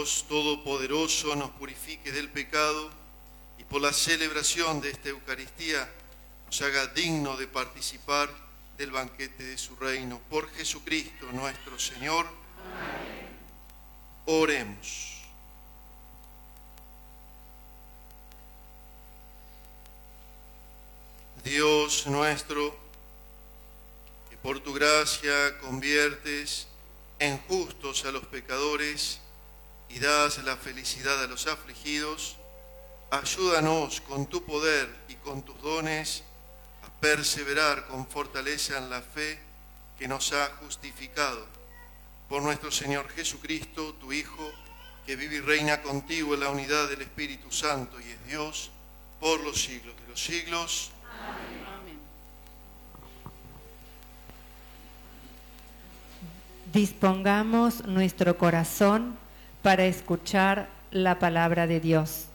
Dios Todopoderoso nos purifique del pecado y por la celebración de esta Eucaristía nos haga digno de participar del banquete de su reino. Por Jesucristo nuestro Señor. Amén. Oremos. Dios nuestro, que por tu gracia conviertes en justos a los pecadores y das la felicidad a los afligidos, ayúdanos con tu poder y con tus dones a perseverar con fortaleza en la fe que nos ha justificado. Por nuestro Señor Jesucristo, tu Hijo, que vive y reina contigo en la unidad del Espíritu Santo y es Dios por los siglos de los siglos. Amén. Dispongamos nuestro corazón para escuchar la palabra de Dios.